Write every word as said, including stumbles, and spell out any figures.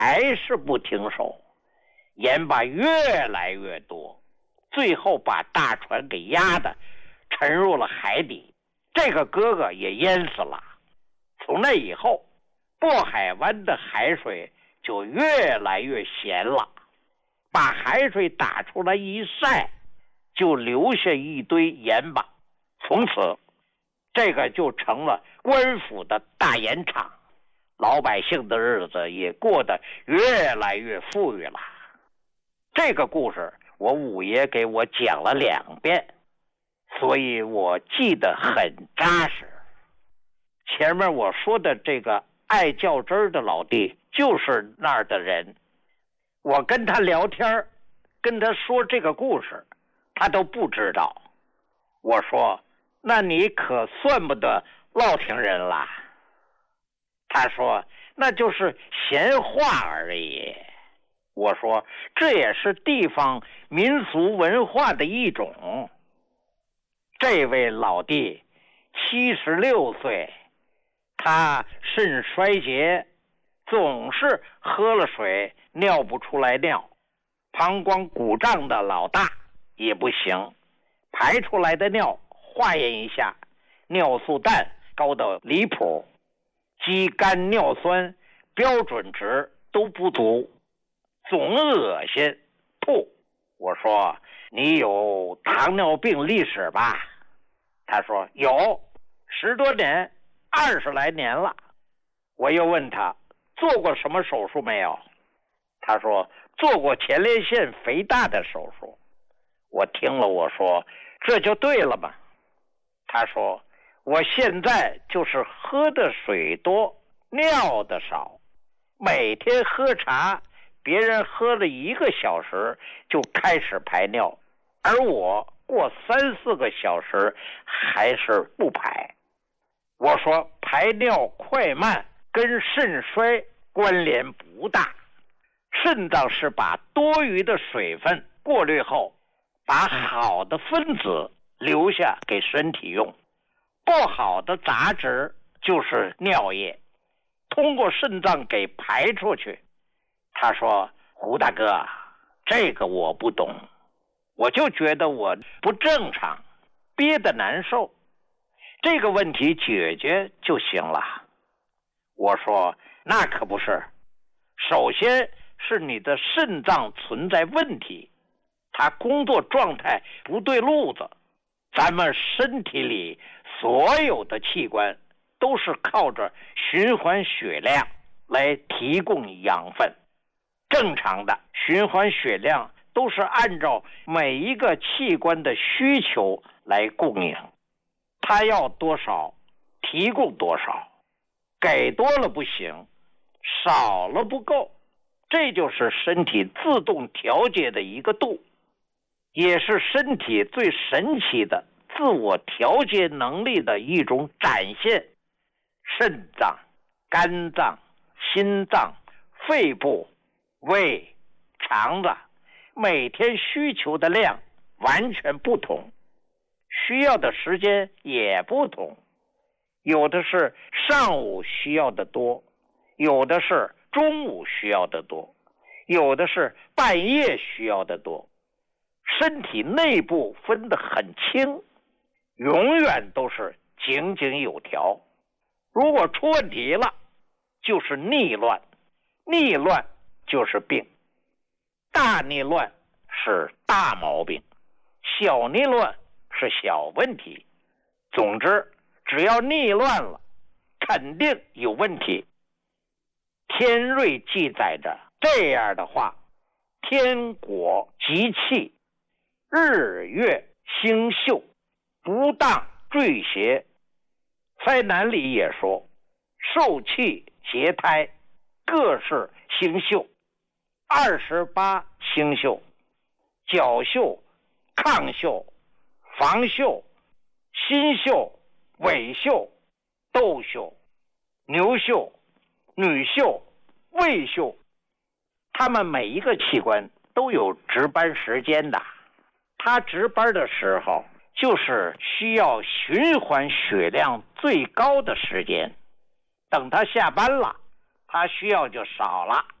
还是不停手，盐巴越来越多，最后把大船给压得沉入了海底，这个哥哥也淹死了。从那以后，渤海湾的海水就越来越咸了，把海水打出来一晒，就留下一堆盐巴，从此这个就成了官府的大盐场，老百姓的日子也过得越来越富裕了。这个故事我五爷给我讲了两遍，所以我记得很扎实。前面我说的这个爱较真儿的老弟就是那儿的人，我跟他聊天，跟他说这个故事，他都不知道。我说，那你可算不得乐亭人了。他说，那就是闲话而已。我说，这也是地方民俗文化的一种。这位老弟七十六岁，他肾衰竭，总是喝了水尿不出来尿，膀胱鼓胀的老大也不行，排出来的尿化验一下，尿素氮高到离谱，肌酐尿酸标准值都不足，总恶心吐。我说，你有糖尿病历史吧？他说有，十多年，二十来年了。我又问他做过什么手术没有？他说做过前列腺肥大的手术。我听了我说，这就对了嘛。他说，我现在就是喝的水多，尿的少，每天喝茶，别人喝了一个小时就开始排尿，而我过三四个小时还是不排。我说，排尿快慢跟肾衰关联不大，肾脏是把多余的水分过滤后，把好的分子留下给身体用，不好的杂质就是尿液，通过肾脏给排出去。他说，胡大哥，这个我不懂，我就觉得我不正常，憋得难受，这个问题解决就行了。我说，那可不是，首先是你的肾脏存在问题，它工作状态不对路子。咱们身体里所有的器官都是靠着循环血量来提供养分，正常的循环血量都是按照每一个器官的需求来供应，它要多少提供多少，给多了不行，少了不够，这就是身体自动调节的一个度，也是身体最神奇的自我调节能力的一种展现。肾脏、肝脏、心脏、肺部、胃、肠子每天需求的量完全不同，需要的时间也不同，有的是上午需要的多，有的是中午需要的多，有的是半夜需要的多。身体内部分得很清，永远都是井井有条。如果出问题了，就是逆乱，逆乱就是病。大逆乱是大毛病，小逆乱是小问题。总之，只要逆乱了，肯定有问题。天瑞记载着这样的话：天果吉气，日月星宿，不当坠邪。灾难里也说，受气节胎，各是星宿，二十八星宿，角宿、亢宿、房宿、心宿、尾宿、斗宿、牛宿、女宿、胃宿，他们每一个器官都有值班时间的。他值班的时候就是需要循环血量最高的时间，等他下班了，他需要就少了。